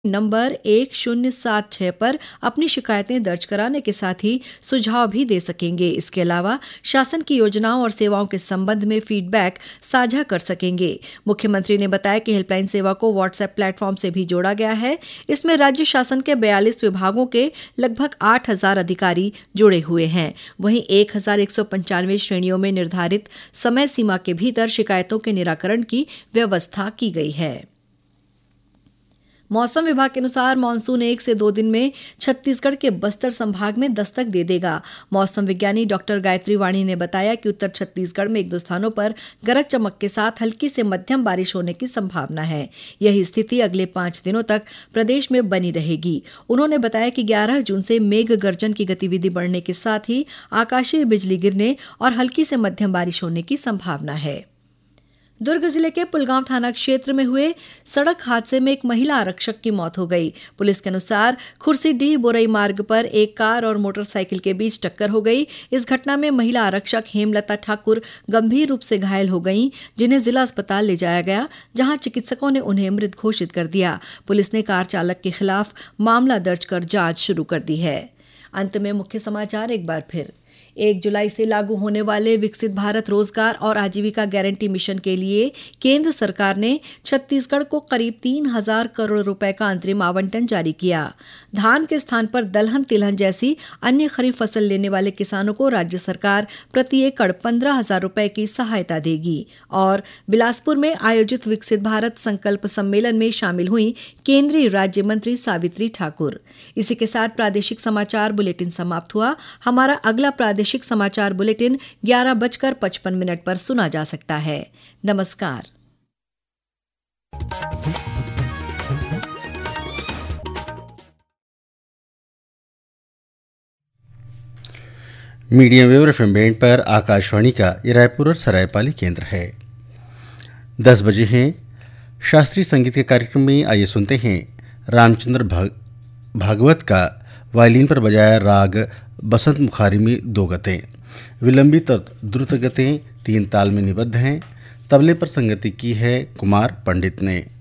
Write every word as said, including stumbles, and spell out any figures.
Number एक शून्य सात छह पर अपनी शिकायतें दर्ज कराने के साथ ही सुझाव भी दे सकेंगे। इसके अलावा शासन की योजनाओं और सेवाओं के संबंध में फीडबैक साझा कर सकेंगे। मुख्यमंत्री ने बताया कि हेल्पलाइन सेवा को व्हाट्सएप प्लेटफॉर्म से भी जोड़ा गया है। इसमें राज्य शासन के बयालीस विभागों के लगभग आठ हजार अधिकारी जुड़े हुए हैं। वहीं एक हजार एक सौ पंचानवे श्रेणियों में निर्धारित समय सीमा के भीतर शिकायतों के निराकरण की व्यवस्था की गई है। मौसम विभाग के अनुसार मानसून एक से दो दिन में छत्तीसगढ़ के बस्तर संभाग में दस्तक दे देगा। मौसम विज्ञानी डॉक्टर गायत्री वाणी ने बताया कि उत्तर छत्तीसगढ़ में एक दो स्थानों पर गरज चमक के साथ हल्की से मध्यम बारिश होने की संभावना है। यही स्थिति अगले पांच दिनों तक प्रदेश में बनी रहेगी। उन्होंने बताया कि ग्यारह जून से मेघ गर्जन की गतिविधि बढ़ने के साथ ही आकाशीय बिजली गिरने और हल्की से मध्यम बारिश होने की संभावना है। दुर्ग जिले के पुलगांव थाना क्षेत्र में हुए सड़क हादसे में एक महिला आरक्षक की मौत हो गई। पुलिस के अनुसार खुर्सीडीह बोरई मार्ग पर एक कार और मोटरसाइकिल के बीच टक्कर हो गई। इस घटना में महिला आरक्षक हेमलता ठाकुर गंभीर रूप से घायल हो गईं, जिन्हें जिला अस्पताल ले जाया गया, जहां चिकित्सकों ने उन्हें मृत घोषित कर दिया। पुलिस ने कार चालक के खिलाफ मामला दर्ज कर जांच शुरू कर दी है। अंत में मुख्य समाचार एक बार फिर। एक जुलाई से लागू होने वाले विकसित भारत रोजगार और आजीविका गारंटी मिशन के लिए केंद्र सरकार ने छत्तीसगढ़ को करीब तीन हजार करोड़ रुपए का अंतरिम आवंटन जारी किया। धान के स्थान पर दलहन तिलहन जैसी अन्य खरीफ फसल लेने वाले किसानों को राज्य सरकार प्रति एकड़ पंद्रह हजार रुपए की सहायता देगी। और बिलासपुर में आयोजित विकसित भारत संकल्प सम्मेलन में शामिल हुई केंद्रीय राज्य मंत्री सावित्री ठाकुर। इसी के साथ प्रादेशिक समाचार बुलेटिन समाप्त हुआ। हमारा अगला प्रादेशिक समाचार बुलेटिन ग्यारह बजकर पचपन मिनट पर सुना जा सकता है। नमस्कार। मीडियम वेव एफएम बैंड पर आकाशवाणी का ये रायपुर और सरायपाली केंद्र है। दस बजे हैं शास्त्रीय संगीत के कार्यक्रम में। आइए सुनते हैं रामचंद्र भाग, भागवत का वायलिन पर बजाया राग बसंत मुखारी में दो गतें, विलंबित और द्रुत गतें तीन ताल में निबद्ध हैं। तबले पर संगति की है कुमार पंडित ने।